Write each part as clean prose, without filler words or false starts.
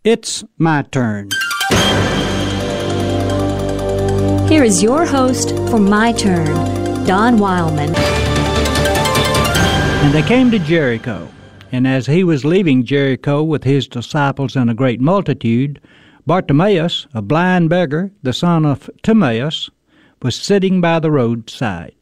It's my turn. Here is your host for My Turn, Don Wildman. And they came to Jericho, and as he was leaving Jericho with his disciples and a great multitude, Bartimaeus, a blind beggar, the son of Timaeus, was sitting by the roadside.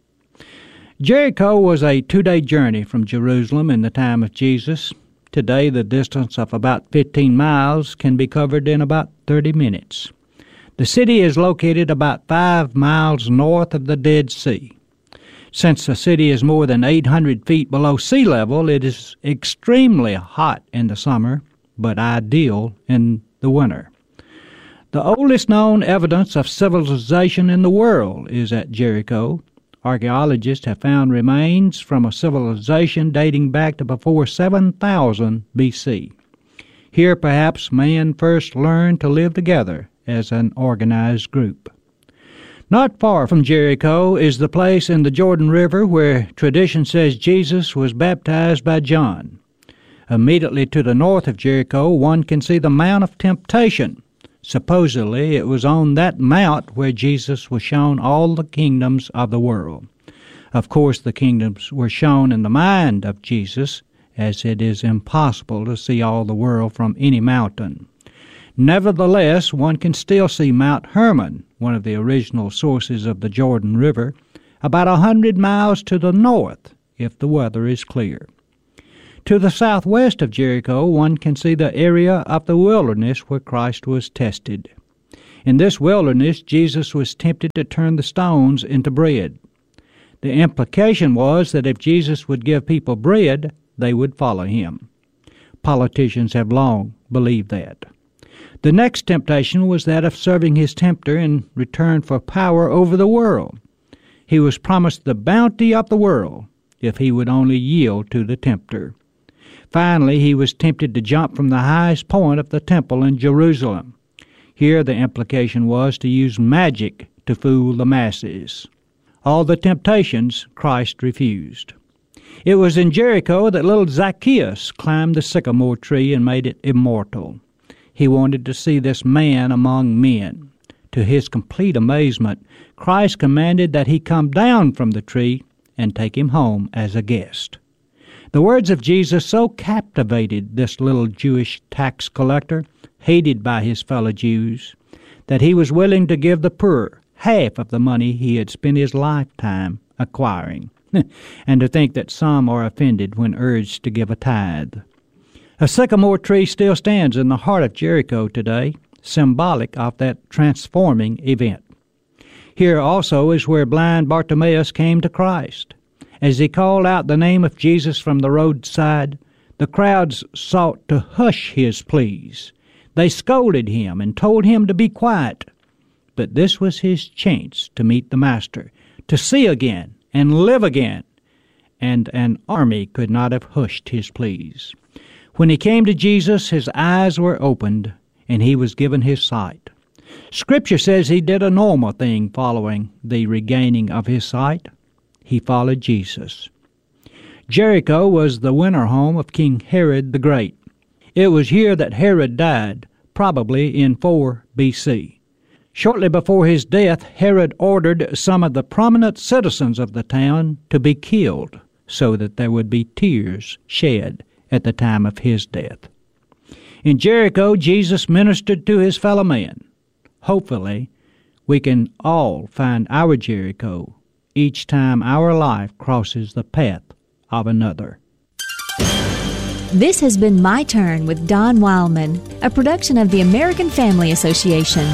Jericho was a 2-day journey from Jerusalem in the time of Jesus. Today, the distance of about 15 miles can be covered in about 30 minutes. The city is located about 5 miles north of the Dead Sea. Since the city is more than 800 feet below sea level, it is extremely hot in the summer, but ideal in the winter. The oldest known evidence of civilization in the world is at Jericho. Archaeologists have found remains from a civilization dating back to before 7,000 BC. Here, perhaps, man first learned to live together as an organized group. Not far from Jericho is the place in the Jordan River where tradition says Jesus was baptized by John. Immediately to the north of Jericho, one can see the Mount of Temptation. Supposedly, it was on that mount where Jesus was shown all the kingdoms of the world. Of course, the kingdoms were shown in the mind of Jesus, as it is impossible to see all the world from any mountain. Nevertheless, one can still see Mount Hermon, one of the original sources of the Jordan River, about 100 miles to the north, if the weather is clear. To the southwest of Jericho, one can see the area of the wilderness where Christ was tested. In this wilderness, Jesus was tempted to turn the stones into bread. The implication was that if Jesus would give people bread, they would follow him. Politicians have long believed that. The next temptation was that of serving his tempter in return for power over the world. He was promised the bounty of the world if he would only yield to the tempter. Finally, he was tempted to jump from the highest point of the temple in Jerusalem. Here the implication was to use magic to fool the masses. All the temptations Christ refused. It was in Jericho that little Zacchaeus climbed the sycamore tree and made it immortal. He wanted to see this man among men. To his complete amazement, Christ commanded that he come down from the tree and take him home as a guest. The words of Jesus so captivated this little Jewish tax collector, hated by his fellow Jews, that he was willing to give the poor half of the money he had spent his lifetime acquiring. And to think that some are offended when urged to give a tithe. A sycamore tree still stands in the heart of Jericho today, symbolic of that transforming event. Here also is where blind Bartimaeus came to Christ. As he called out the name of Jesus from the roadside, the crowds sought to hush his pleas. They scolded him and told him to be quiet. But this was his chance to meet the Master, to see again and live again. And an army could not have hushed his pleas. When he came to Jesus, his eyes were opened, and he was given his sight. Scripture says he did a normal thing following the regaining of his sight. He followed Jesus. Jericho was the winter home of King Herod the Great. It was here that Herod died, probably in 4 B.C. Shortly before his death, Herod ordered some of the prominent citizens of the town to be killed so that there would be tears shed at the time of his death. In Jericho, Jesus ministered to his fellow men. Hopefully, we can all find our Jericho each time our life crosses the path of another. This has been My Turn with Don Wildman, a production of the American Family Association.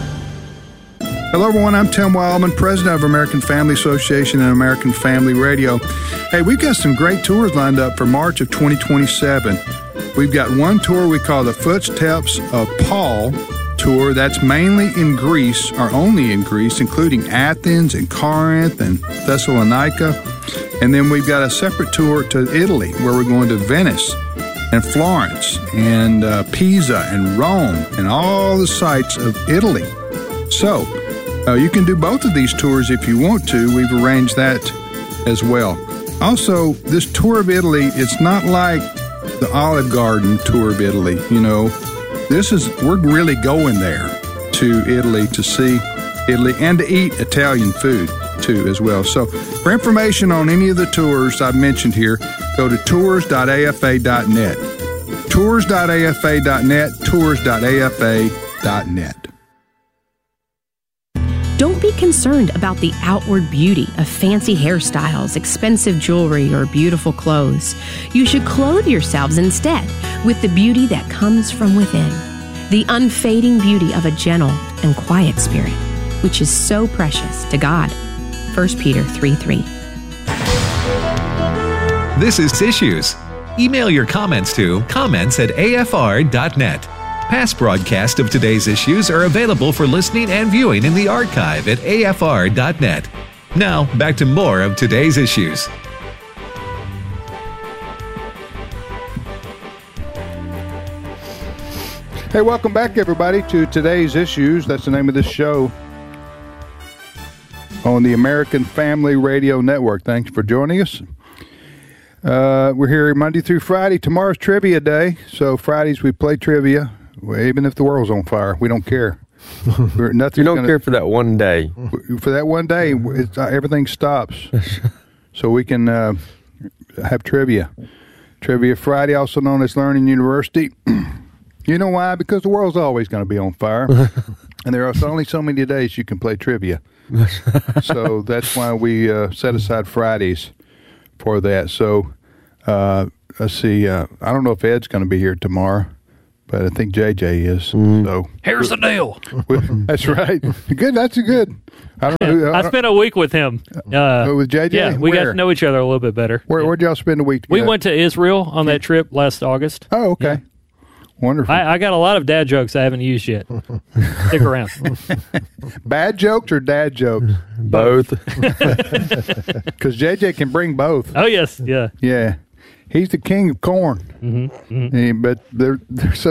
Hello, everyone. I'm Tim Wildman, president of American Family Association and American Family Radio. Hey, we've got some great tours lined up for March of 2027. We've got one tour we call the Footsteps of Paul tour. That's mainly in Greece, or only in Greece, including Athens and Corinth and Thessalonica. And then we've got a separate tour to Italy, where we're going to Venice and Florence and Pisa and Rome and all the sites of Italy. So, you can do both of these tours if you want to. We've arranged that as well. Also, this tour of Italy, it's not like the Olive Garden tour of Italy, you know. we're really going there to Italy to see Italy and to eat Italian food too as well. So for information on any of the tours I've mentioned here, go to tours.afa.net. Tours.afa.net, tours.afa.net. Don't be concerned about the outward beauty of fancy hairstyles, expensive jewelry, or beautiful clothes. You should clothe yourselves instead with the beauty that comes from within, the unfading beauty of a gentle and quiet spirit, which is so precious to God. 1 Peter 3:3. This is Issues. Email your comments to comments@afr.net. Past broadcasts of today's issues are available for listening and viewing in the archive at afr.net. Now, back to more of today's issues. Hey, welcome back, everybody, to Today's Issues. That's the name of this show on the American Family Radio Network. Thanks for joining us. We're here Monday through Friday. Tomorrow's trivia day, so Fridays we play trivia. Even if the world's on fire, we don't care. You don't care for that one day. For that one day, everything stops. So we can have trivia. Trivia Friday, also known as Learning University. You know why? Because the world's always going to be on fire. And there are only so many days you can play trivia. So that's why we set aside Fridays for that. So let's see. I don't know if Ed's going to be here tomorrow, but I think JJ is. So here's the deal. That's right. Good. That's a good. I don't know. I spent a week with him. With JJ? Yeah, we got to know each other a little bit better. Where'd y'all spend a week together? We went to Israel on that trip last August. Oh, okay. Yeah. Wonderful. I got a lot of dad jokes I haven't used yet. Stick around. Bad jokes or dad jokes? Both. Because JJ can bring both. Oh, yes. Yeah. Yeah. He's the king of corn. But they're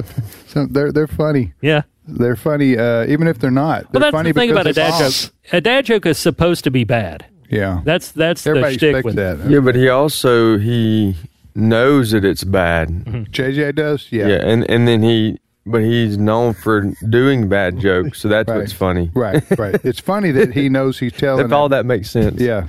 funny. Yeah. They're funny, even if they're not. They're Well, that's funny the thing about a dad bomb. joke. A dad joke is supposed to be bad. Yeah. That's Everybody the shtick expects with that. Yeah, but he knows that it's bad. JJ does? Yeah. Yeah, and then he's known for doing bad jokes, so that's what's funny. Right. It's funny that he knows he's telling If all that makes sense. Yeah.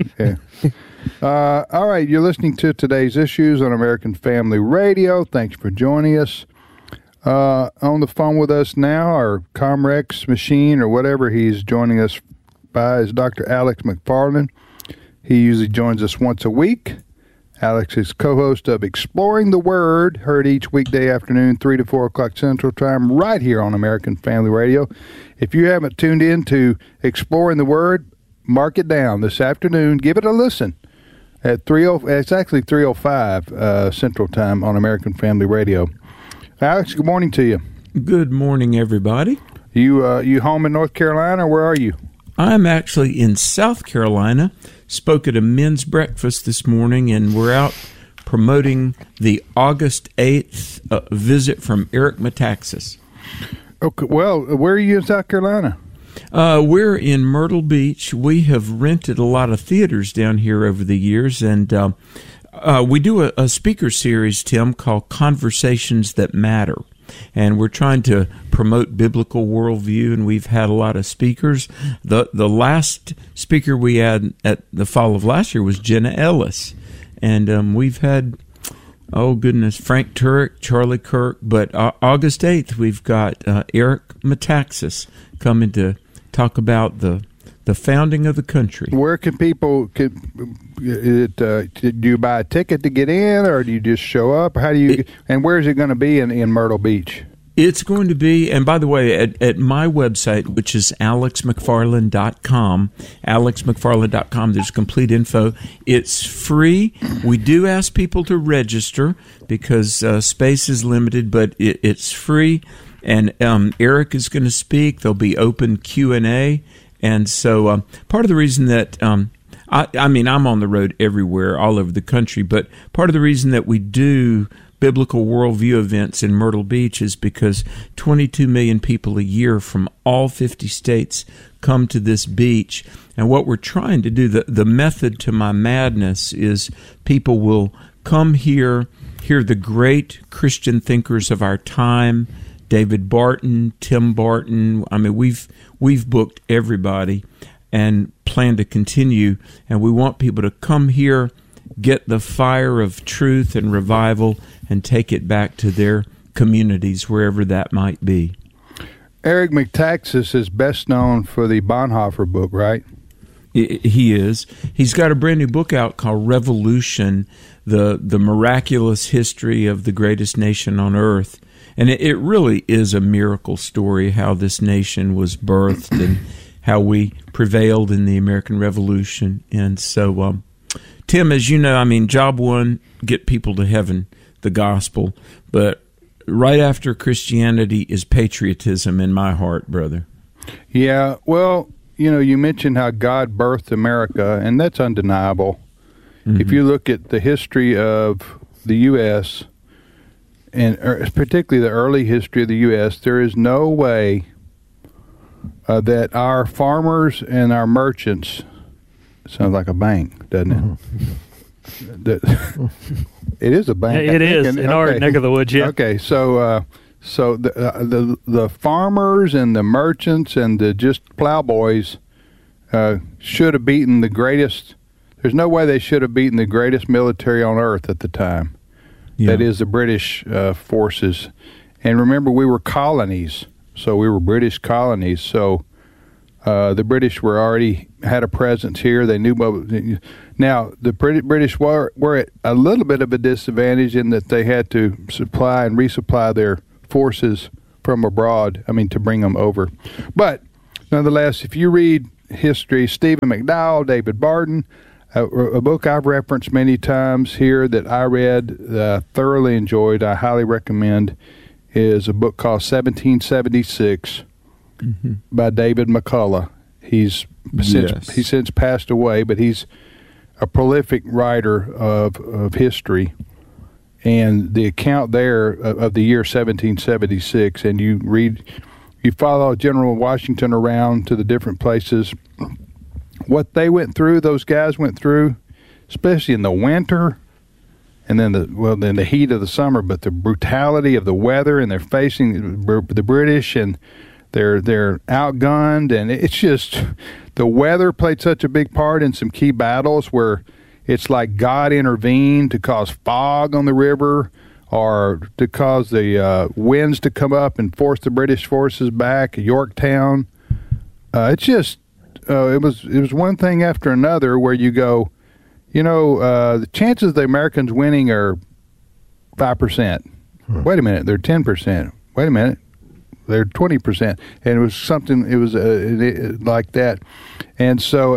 All right, you're listening to Today's Issues on American Family Radio. Thanks for joining us. On the phone with us now, our Comrex machine or whatever he's joining us by is Dr. Alex McFarland. He usually joins us once a week. Alex is co-host of Exploring the Word, heard each weekday afternoon, 3 to 4 o'clock Central Time, right here on American Family Radio. If you haven't tuned in to Exploring the Word, mark it down this afternoon. Give it a listen at 3:05. It's actually 3:05 Central Time on American Family Radio. Alex, good morning to you. Good morning, everybody. You home in North Carolina, or where are you? I'm actually in South Carolina. Spoke at a men's breakfast this morning, and we're out promoting the August 8th visit from Eric Metaxas. Okay, well, where are you in South Carolina? We're in Myrtle Beach. We have rented a lot of theaters down here over the years, and we do a speaker series, Tim, called Conversations That Matter. And we're trying to promote biblical worldview, and we've had a lot of speakers. The last speaker we had at the fall of last year was Jenna Ellis. And we've had, Frank Turek, Charlie Kirk. But August 8th, we've got Eric Metaxas coming to talk about the founding of the country. Where can people, do you buy a ticket to get in, or do you just show up? How do you, and where is it going to be in Myrtle Beach? It's going to be, and by the way, at my website, which is alexmcfarland.com, alexmcfarland.com, there's complete info. It's free. We do ask people to register because space is limited, but it's free. And Eric is going to speak. There'll be open Q&A. And so part of the reason that, I'm on the road everywhere, all over the country, but part of the reason that we do biblical worldview events in Myrtle Beach is because 22 million people a year from all 50 states come to this beach. And what we're trying to do, the method to my madness is people will come here, hear the great Christian thinkers of our time David Barton, Tim Barton. I mean, we've booked everybody and plan to continue. And we want people to come here, get the fire of truth and revival, and take it back to their communities, wherever that might be. Eric Metaxas is best known for the Bonhoeffer book, right? He is. He's got a brand new book out called Revolution, the miraculous history of the greatest nation on earth. And it really is a miracle story, how this nation was birthed and how we prevailed in the American Revolution. And so, Tim, as you know, I mean, job one, get people to heaven, the gospel. But right after Christianity is patriotism in my heart, brother. Yeah, well, you know, you mentioned how God birthed America, and that's undeniable. Mm-hmm. If you look at the history of the U.S., and particularly the early history of the U.S., there is no way that our farmers and our merchants, sounds like a bank, doesn't it? Mm-hmm. It is a bank. It is in our neck of the woods. Yeah. Okay, so the farmers and the merchants and the just plowboys should have beaten the greatest. There's no way they should have beaten the greatest military on earth at the time. Yeah. That is the British forces. And remember, we were colonies, so we were British colonies. So the British already had a presence here. They knew what. Now, the British were at a little bit of a disadvantage in that they had to supply and resupply their forces from abroad, to bring them over. But nonetheless, if you read history, Stephen McDowell, David Barton, a book I've referenced many times here that I read, thoroughly enjoyed, I highly recommend, is a book called 1776 by David McCullough. He's since passed away, but he's a prolific writer of history. And the account there of the year 1776, and you follow General Washington around to the different places, what they went through, those guys went through, especially in the winter, and then the heat of the summer, but the brutality of the weather, and they're facing the British, and they're outgunned, and it's just the weather played such a big part in some key battles where it's like God intervened to cause fog on the river, or to cause the winds to come up and force the British forces back at Yorktown. It's just it was one thing after another where you go, the chances of the Americans winning are 5%. Wait a minute, they're 10%. Wait a minute, they're 20%. And it was something. It was like that, and so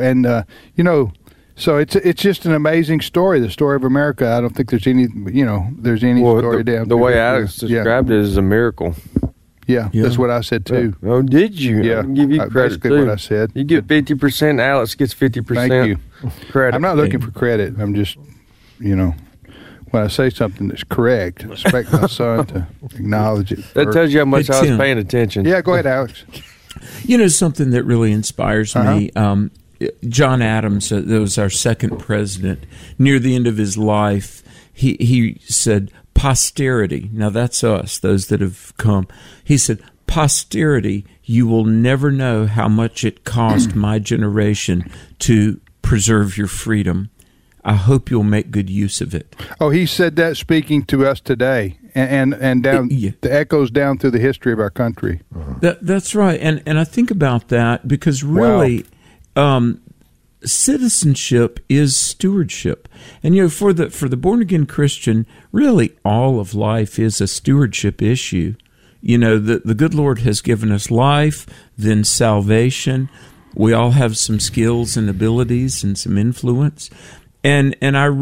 So it's just an amazing story, the story of America. I don't think there's any story down. The way Alex described it is a miracle. Yeah, that's what I said too. Oh, did you? Yeah, I give you credit basically too. What I said. You get 50%. Alex gets 50%. Thank you. Credit. I'm not looking for credit. I'm just, when I say something that's correct, I expect my son to acknowledge it. That tells you how much I was paying attention. Yeah, go ahead, Alex. Something that really inspires me. John Adams, that was our second president, near the end of his life, he said, posterity, now that's us, those that have come, he said, posterity, you will never know how much it cost my generation to preserve your freedom. I hope you'll make good use of it. Oh, he said that speaking to us today, and down the echoes down through the history of our country. That's right, and I think about that because really... Wow. Citizenship is stewardship, and for the born again Christian, really all of life is a stewardship issue. The good Lord has given us life, then salvation. We all have some skills and abilities and some influence, and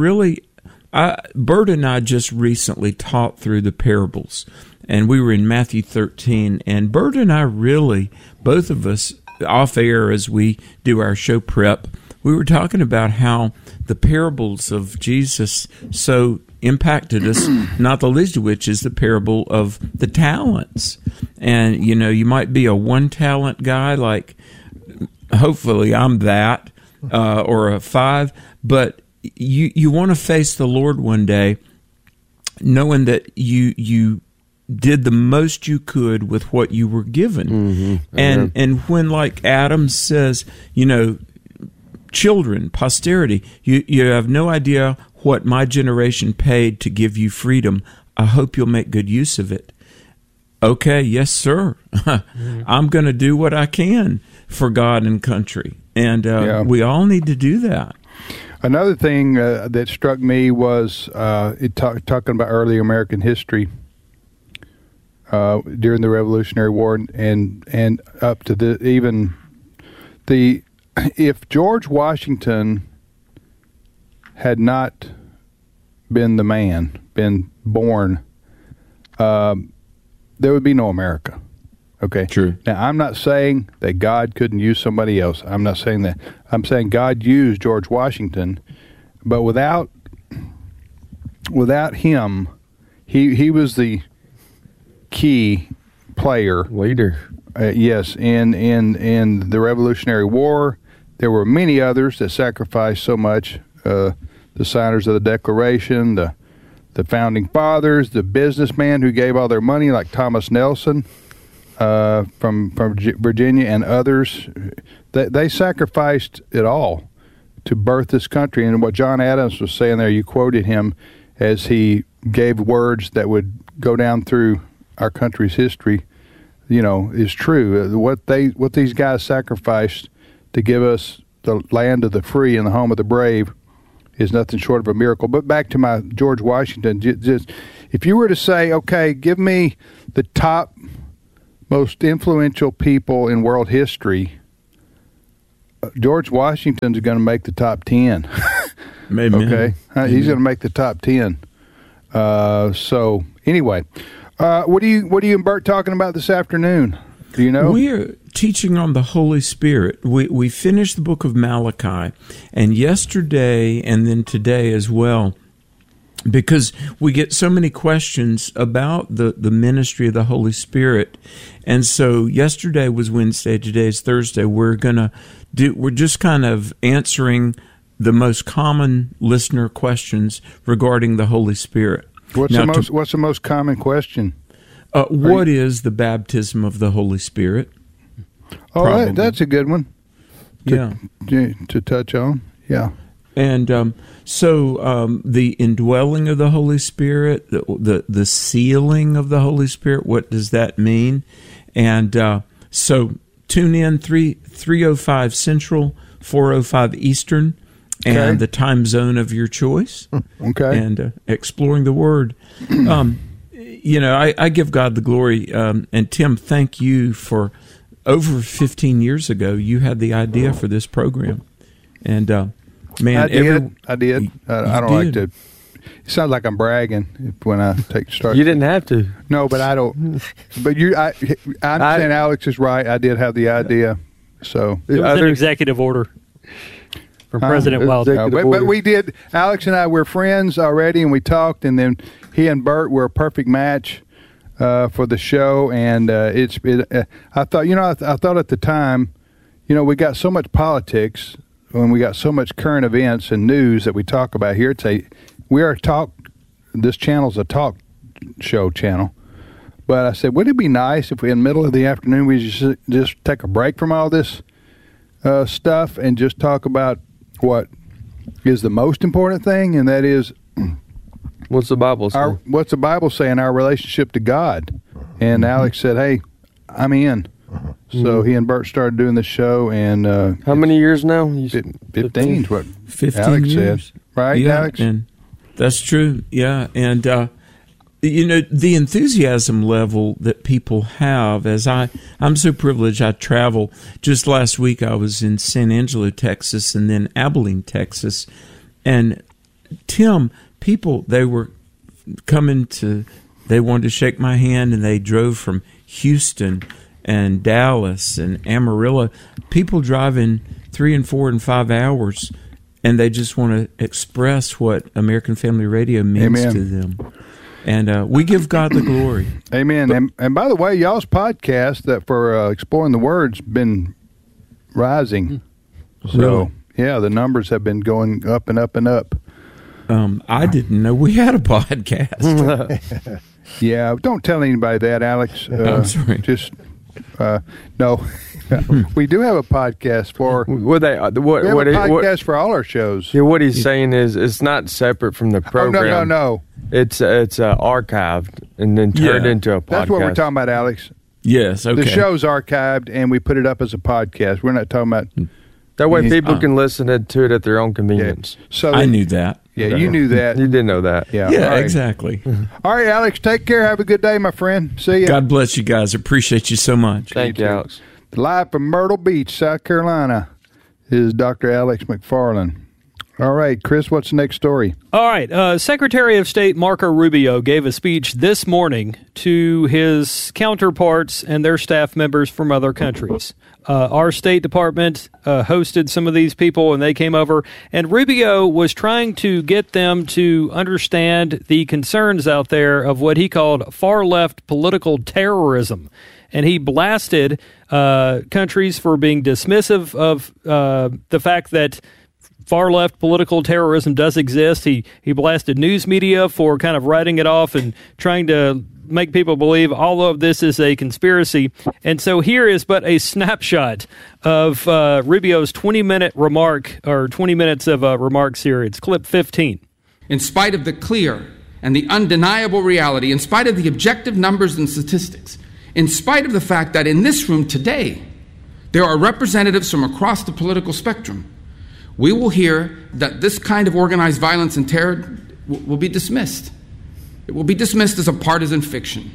Bert and I just recently taught through the parables, and we were in Matthew 13, and Bert and I really, both of us, off air as we do our show prep, we were talking about how the parables of Jesus so impacted us, not the least of which is the parable of the talents. And, you might be a one-talent guy, like hopefully I'm that, or a 5, but you want to face the Lord one day knowing that you did the most you could with what you were given. And when, like Adam says, children, posterity, you have no idea what my generation paid to give you freedom. I hope you'll make good use of it. Okay, yes, sir. I'm going to do what I can for God and country. And we all need to do that. Another thing that struck me was talking about early American history during the Revolutionary War and up to if George Washington had not been the man, been born, there would be no America. Okay? True. Now, I'm not saying that God couldn't use somebody else. I'm not saying that. I'm saying God used George Washington, but without him, he was the key player. Leader. Yes, in the Revolutionary War. There were many others that sacrificed so much. The signers of the Declaration, the founding fathers, the businessmen who gave all their money, like Thomas Nelson from Virginia, and others. They sacrificed it all to birth this country. And what John Adams was saying there, you quoted him as he gave words that would go down through our country's history, is true. What these guys sacrificed to give us the land of the free and the home of the brave is nothing short of a miracle. But back to my George Washington, just if you were to say, okay, give me the top most influential people in world history, George Washington's going to make the top 10. Maybe. Okay? He's going to make the top 10. So, anyway, what are you and Bert talking about this afternoon? Do you know? We're teaching on the Holy Spirit. We finished the book of Malachi, and yesterday and then today as well, because we get so many questions about the ministry of the Holy Spirit. And so yesterday was Wednesday, today is Thursday. We're just kind of answering the most common listener questions regarding the Holy Spirit. What's the most common question? What is the baptism of the Holy Spirit? Oh, that's a good one. To touch on. Yeah. And so the indwelling of the Holy Spirit, the sealing of the Holy Spirit, what does that mean? And so tune in 3:05 Central, 4:05 Eastern, and the time zone of your choice. Okay. And exploring the Word. I give God the glory. And Tim, thank you for over 15 years ago, you had the idea for this program. And man, I did. I don't like to. It sounds like I'm bragging when I start. You didn't have to. No, but I don't. But I'm saying Alex is right. I did have the idea. So it was an executive order from President Wilder. But we did. Alex and I were friends already, and we talked, and then he and Bert were a perfect match for the show. And I thought, I thought at the time, we got so much politics. When we got so much current events and news that we talk about here, this channel's a talk show channel. But I said, wouldn't it be nice if we, in the middle of the afternoon, we just take a break from all this stuff and just talk about what is the most important thing, and that is what's the Bible say? What's the Bible saying? Our relationship to God. And Alex said, hey, I'm in. So he and Bert started doing the show, and how many years now? 15 is what 15 Alex years. said. Right, yeah, Alex? And that's true, yeah. And, the enthusiasm level that people have, I'm so privileged I travel. Just last week I was in San Angelo, Texas, and then Abilene, Texas. And, Tim, people, they were they wanted to shake my hand, and they drove from Houston and Dallas and Amarillo, people driving 3 and 4 and 5 hours, and they just want to express what American Family Radio means to them. And we give God the glory. Amen. And by the way, y'all's podcast that for Exploring the Word's been rising. So, really? Yeah, the numbers have been going up and up and up. I didn't know we had a podcast. Yeah, don't tell anybody that, Alex. I'm sorry. Just no. We do have a podcast for. We have a podcast for all our shows. Yeah, what he's saying is it's not separate from the program. No. It's archived and then turned into a podcast. That's what we're talking about, Alex. Yes, okay. The show's archived, and we put it up as a podcast. We're not talking about. That way people can listen to it at their own convenience. Yeah. So I knew that. Yeah, you knew that. You did know that. Yeah, Yeah, right. exactly. All right, Alex, take care. Have a good day, my friend. See you. God bless you guys. Appreciate you so much. Thank you, Alex. Live from Myrtle Beach, South Carolina, is Dr. Alex McFarland. All right, Chris, what's the next story? All right. Secretary of State Marco Rubio gave a speech this morning to his counterparts and their staff members from other countries. Our State Department hosted some of these people, and they came over. And Rubio was trying to get them to understand the concerns out there of what he called far-left political terrorism. And he blasted countries for being dismissive of the fact that far-left political terrorism does exist. He blasted news media for kind of writing it off and trying to make people believe all of this is a conspiracy. And so here is but a snapshot of Rubio's 20-minute remark, or 20 minutes of remarks here. It's clip 15. In spite of the clear and the undeniable reality, in spite of the objective numbers and statistics, in spite of the fact that in this room today, there are representatives from across the political spectrum, we will hear that this kind of organized violence and terror will be dismissed. It will be dismissed as a partisan fiction.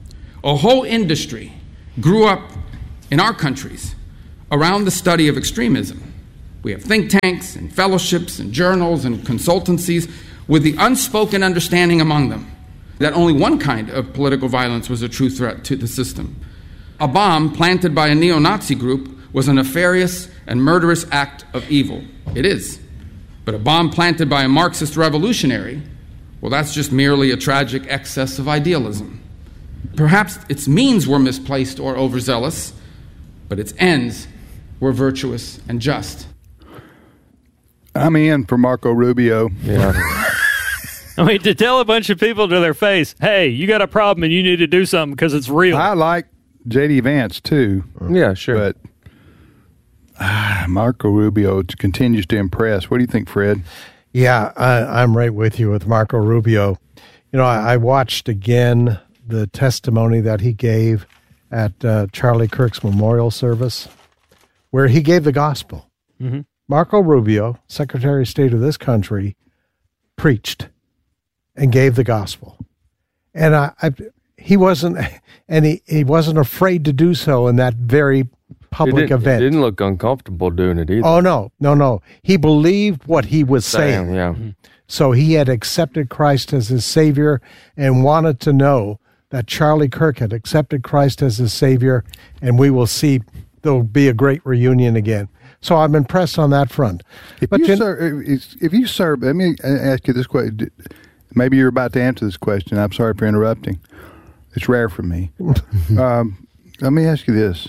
A whole industry grew up in our countries around the study of extremism. We have think tanks and fellowships and journals and consultancies with the unspoken understanding among them that only one kind of political violence was a true threat to the system. A bomb planted by a neo-Nazi group was a nefarious and murderous act of evil. It is. But a bomb planted by a Marxist revolutionary, well, that's just merely a tragic excess of idealism. Perhaps its means were misplaced or overzealous, but its ends were virtuous and just. I'm in for Marco Rubio. Yeah. I mean, to tell a bunch of people to their face, hey, you got a problem and you need to do something because it's real. I like J.D. Vance, too. Yeah, sure. But Marco Rubio continues to impress. What do you think, Fred? Yeah, I'm right with you with Marco Rubio. You know, I watched again the testimony that he gave at Charlie Kirk's memorial service, where he gave the gospel. Mm-hmm. Marco Rubio, Secretary of State of this country, preached and gave the gospel. And he wasn't afraid to do so in that very public event. He didn't look uncomfortable doing it either. Oh, no. He believed what he was saying. Yeah. So he had accepted Christ as his Savior and wanted to know that Charlie Kirk had accepted Christ as his Savior, and we will see there'll be a great reunion again. So I'm impressed on that front. If you serve, let me ask you this question. Maybe you're about to answer this question. I'm sorry for interrupting. It's rare for me. Let me ask you this.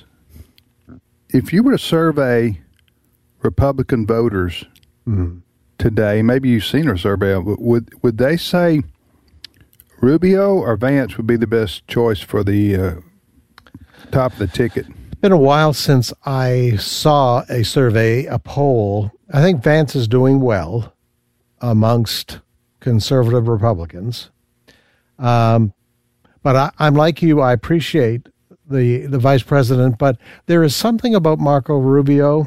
If you were to survey Republican voters today, maybe you've seen a survey, would they say Rubio or Vance would be the best choice for the top of the ticket? It's been a while since I saw a survey, a poll. I think Vance is doing well amongst conservative Republicans. But I'm like you. I appreciate the vice president, but there is something about Marco Rubio.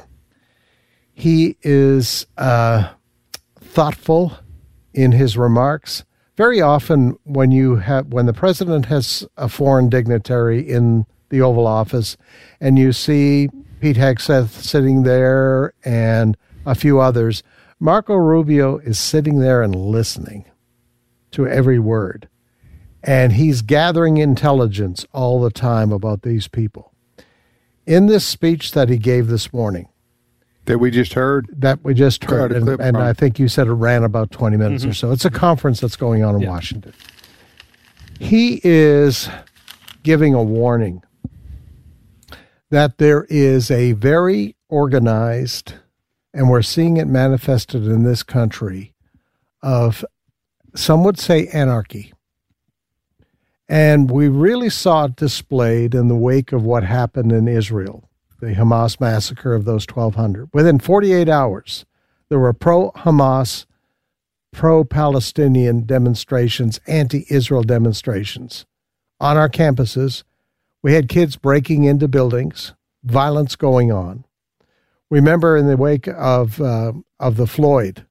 He is thoughtful in his remarks. Very often when the president has a foreign dignitary in the Oval Office and you see Pete Hegseth sitting there and a few others, Marco Rubio is sitting there and listening to every word. And he's gathering intelligence all the time about these people. In this speech that he gave this morning, that we just heard, and I think you said it ran about 20 minutes or so. It's a conference that's going on in Washington. He is giving a warning that there is a very organized, and we're seeing it manifested in this country, of some would say anarchy. And we really saw it displayed in the wake of what happened in Israel, the Hamas massacre of those 1,200. Within 48 hours, there were pro-Hamas, pro-Palestinian demonstrations, anti-Israel demonstrations on our campuses. We had kids breaking into buildings, violence going on. Remember in the wake of the Floyd,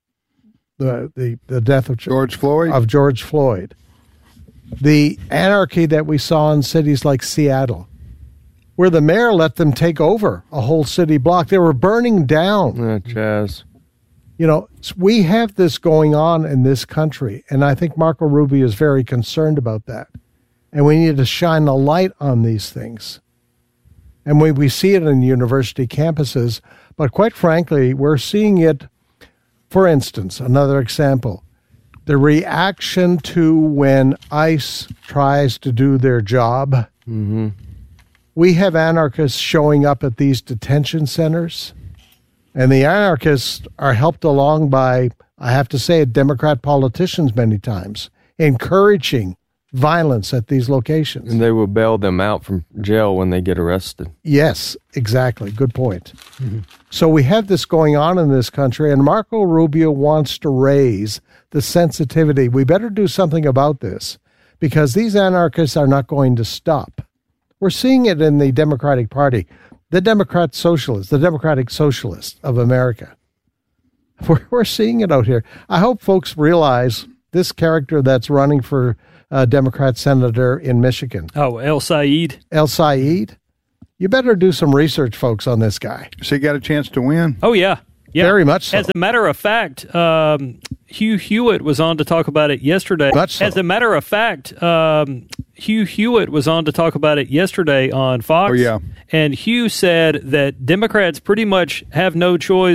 the death of George Floyd, the anarchy that we saw in cities like Seattle, where the mayor let them take over a whole city block. They were burning down. Chaz. You know, we have this going on in this country, and I think Marco Rubio is very concerned about that. And we need to shine a light on these things. And we see it in university campuses, but quite frankly, we're seeing it, for instance, another example, the reaction to when ICE tries to do their job. Mm-hmm. We have anarchists showing up at these detention centers, and the anarchists are helped along by, I have to say, Democrat politicians many times, encouraging violence at these locations. And they will bail them out from jail when they get arrested. Yes, exactly. Good point. Mm-hmm. So we have this going on in this country, and Marco Rubio wants to raise the sensitivity. We better do something about this, because these anarchists are not going to stop. We're seeing it in the Democratic Party, the Democratic Socialists of America. We're seeing it out here. I hope folks realize this character that's running for Democrat senator in Michigan. Oh, El Said. El Said. You better do some research, folks, on this guy. So he got a chance to win? Oh, yeah. Yeah. Very much so. As a matter of fact, Hugh Hewitt was on to talk about it yesterday. Much so. As a matter of fact, Hugh Hewitt was on to talk about it yesterday on Fox. Oh, yeah. And Hugh said that Democrats pretty much have no choice